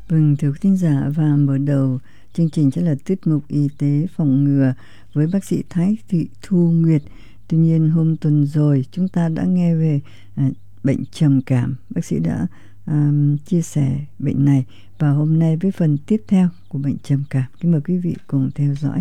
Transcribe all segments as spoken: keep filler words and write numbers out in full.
Vâng, thưa quý thính giả, và mở đầu chương trình sẽ là tiết mục y tế phòng ngừa với bác sĩ Thái Thị Thu Nguyệt. Tuy nhiên hôm tuần rồi chúng ta đã nghe về à, bệnh trầm cảm. Bác sĩ đã à, chia sẻ bệnh này, và hôm nay với phần tiếp theo của bệnh trầm cảm, kính mời quý vị cùng theo dõi.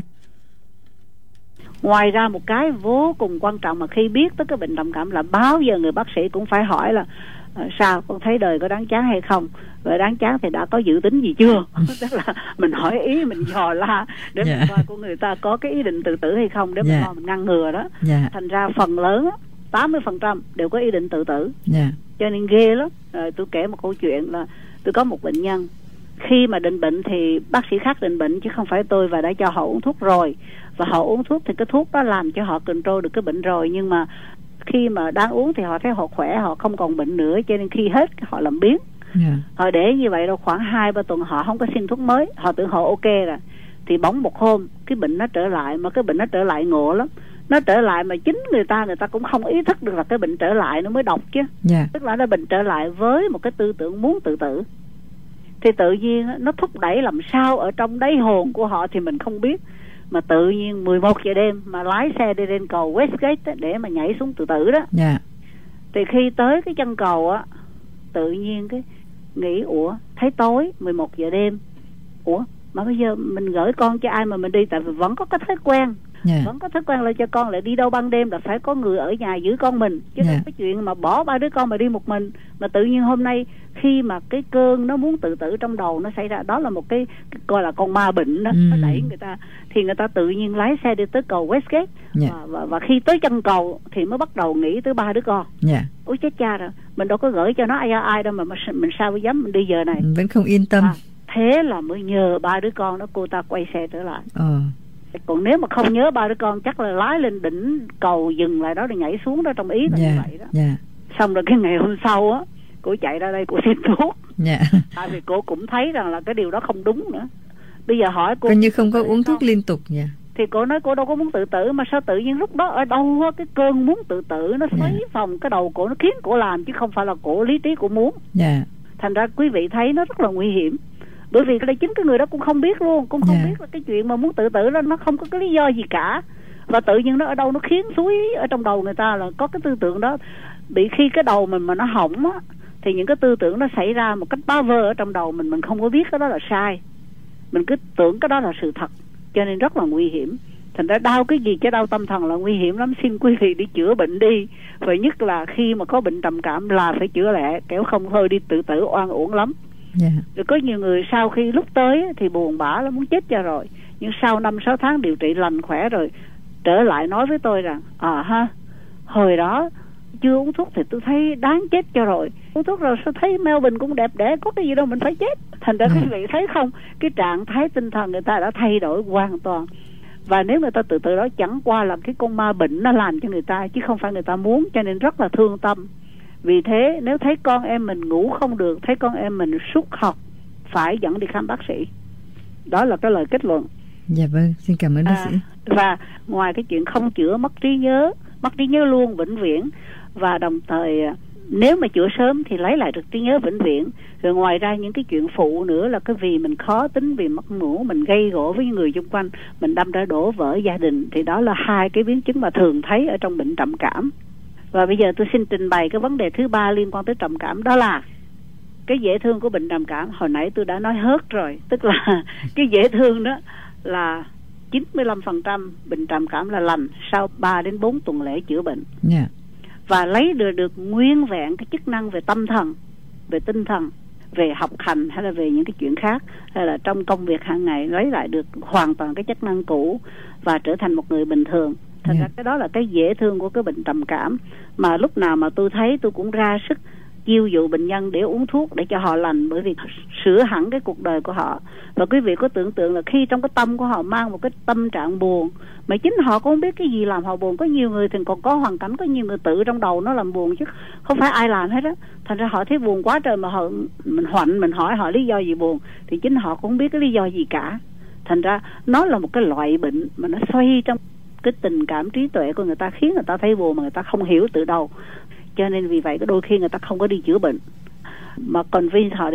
Ngoài ra một cái vô cùng quan trọng mà khi biết tới cái bệnh trầm cảm là bao giờ người bác sĩ cũng phải hỏi là à, sao con thấy đời có đáng chán hay không, và đáng chán thì đã có dự tính gì chưa. Tức là mình hỏi ý, mình dò la để yeah. mình coi của người ta có cái ý định tự tử hay không, để mình yeah. mình ngăn ngừa đó. yeah. Thành ra phần lớn tám mươi phần trăm đều có ý định tự tử. yeah. Cho nên ghê lắm. Rồi tôi kể một câu chuyện là tôi có một bệnh nhân, khi mà định bệnh thì bác sĩ khác định bệnh chứ không phải tôi, và đã cho họ uống thuốc rồi, và họ uống thuốc thì cái thuốc đó làm cho họ control được cái bệnh rồi, nhưng mà khi mà đang uống thì họ thấy họ khỏe, họ không còn bệnh nữa, cho nên khi hết họ làm biến. yeah. Họ để như vậy đâu khoảng hai ba tuần họ không có xin thuốc mới, họ tưởng họ ok rồi, thì bỗng một hôm cái bệnh nó trở lại, mà cái bệnh nó trở lại ngộ lắm. Nó trở lại mà chính người ta người ta cũng không ý thức được là cái bệnh trở lại, nó mới độc chứ. yeah. Tức là nó bệnh trở lại với một cái tư tưởng muốn tự tử, thì tự nhiên nó thúc đẩy làm sao ở trong đáy hồn của họ thì mình không biết, mà tự nhiên mười một giờ đêm mà lái xe đi lên cầu Westgate để mà nhảy xuống tự tử đó. yeah. Thì khi tới cái chân cầu á, tự nhiên cái nghĩ ủa thấy tối mười một giờ đêm, ủa mà bây giờ mình gửi con cho ai mà mình đi, tại vì vẫn có cái thói quen. Yeah. Vẫn có thói quen là cho con lại đi đâu ban đêm là phải có người ở nhà giữ con mình, chứ yeah. không cái chuyện mà bỏ ba đứa con mà đi một mình. Mà tự nhiên hôm nay khi mà cái cơn nó muốn tự tử trong đầu nó xảy ra, đó là một cái, cái gọi là con ma bệnh đó, mm. nó đẩy người ta, thì người ta tự nhiên lái xe đi tới cầu Westgate. yeah. và, và, và khi tới chân cầu thì mới bắt đầu nghĩ tới ba đứa con. yeah. Ôi chết cha rồi, mình đâu có gửi cho nó ai ai đâu mà mình sao mới dám mình đi giờ này. Vẫn không yên tâm. à, Thế là mới nhờ ba đứa con đó cô ta quay xe trở lại. ờ. Còn nếu mà không nhớ ba đứa con chắc là lái lên đỉnh cầu dừng lại đó rồi nhảy xuống đó, trong ý là yeah, như vậy đó. yeah. Xong rồi cái ngày hôm sau á, cô chạy ra đây cô xin thuốc. yeah. Tại vì cô cũng thấy rằng là cái điều đó không đúng nữa. Bây giờ hỏi cô, coi như không có uống thuốc liên tục nha. Thì cô nói cô đâu có muốn tự tử, mà sao tự nhiên lúc đó ở đâu á, cái cơn muốn tự tử nó xoáy yeah. vòng cái đầu cổ, nó khiến cổ làm chứ không phải là cổ lý trí của muốn. yeah. Thành ra quý vị thấy nó rất là nguy hiểm. Bởi vì cái chính cái người đó cũng không biết luôn, cũng không yeah. biết là cái chuyện mà muốn tự tử đó nó không có cái lý do gì cả, và tự nhiên nó ở đâu nó khiến suối ở trong đầu người ta là có cái tư tưởng đó. Bị khi cái đầu mình mà nó hỏng á, thì những cái tư tưởng nó xảy ra một cách bá vơ ở trong đầu mình, mình không có biết cái đó là sai, mình cứ tưởng cái đó là sự thật, cho nên rất là nguy hiểm. Thành ra đau cái gì chứ đau tâm thần là nguy hiểm lắm. Xin quý vị đi chữa bệnh đi, và nhất là khi mà có bệnh trầm cảm là phải chữa lẹ, kéo không thôi đi tự tử oan uổng lắm. yeah. Rồi có nhiều người sau khi lúc tới thì buồn bã lắm, muốn chết cho rồi, nhưng sau năm sáu tháng điều trị lành khỏe rồi trở lại nói với tôi rằng à ha, hồi đó chưa uống thuốc thì tôi thấy đáng chết cho rồi, uống thuốc rồi sao thấy Melbourne cũng đẹp đẽ, có cái gì đâu mình phải chết. Thành ra yeah. quý vị thấy không, cái trạng thái tinh thần người ta đã thay đổi hoàn toàn. Và nếu người ta tự tử đó chẳng qua là cái con ma bệnh nó làm cho người ta, chứ không phải người ta muốn, cho nên rất là thương tâm. Vì thế nếu thấy con em mình ngủ không được, thấy con em mình sút học, phải dẫn đi khám bác sĩ. Đó là cái lời kết luận. Dạ vâng, xin cảm ơn bác à, sĩ. Và ngoài cái chuyện không chữa mất trí nhớ, mất trí nhớ luôn vĩnh viễn, và đồng thời nếu mà chữa sớm thì lấy lại được trí nhớ vĩnh viễn. Rồi ngoài ra những cái chuyện phụ nữa là cái vì mình khó tính, vì mất ngủ, mình gây gổ với người xung quanh, mình đâm ra đổ vỡ gia đình, thì đó là hai cái biến chứng mà thường thấy ở trong bệnh trầm cảm. Và bây giờ tôi xin trình bày cái vấn đề thứ ba liên quan tới trầm cảm, đó là cái dễ thương của bệnh trầm cảm. Hồi nãy tôi đã nói hết rồi, tức là cái dễ thương đó là chín mươi lăm phần trăm bệnh trầm cảm là lành sau ba đến bốn tuần lễ chữa bệnh. yeah. Và lấy được, được nguyên vẹn cái chức năng về tâm thần, về tinh thần, về học hành hay là về những cái chuyện khác, hay là trong công việc hàng ngày, lấy lại được hoàn toàn cái chức năng cũ và trở thành một người bình thường. Thành yeah. ra cái đó là cái dễ thương của cái bệnh trầm cảm, mà lúc nào mà tôi thấy tôi cũng ra sức chiêu dụ bệnh nhân để uống thuốc để cho họ lành, bởi vì sửa hẳn cái cuộc đời của họ. Và quý vị có tưởng tượng là khi trong cái tâm của họ mang một cái tâm trạng buồn, mà chính họ cũng không biết cái gì làm họ buồn. Có nhiều người thì còn có hoàn cảnh, có nhiều người tự trong đầu nó làm buồn chứ không phải ai làm hết á. Thành ra họ thấy buồn quá trời, mà họ mình hoạnh mình hỏi họ lý do gì buồn thì chính họ cũng không biết cái lý do gì cả. Thành ra nó là một cái loại bệnh mà nó xoay trong cái tình cảm trí tuệ của người ta, khiến người ta thấy buồn mà người ta không hiểu từ đâu. Cho nên vì vậy đôi khi người ta không có đi chữa bệnh, mà convince họ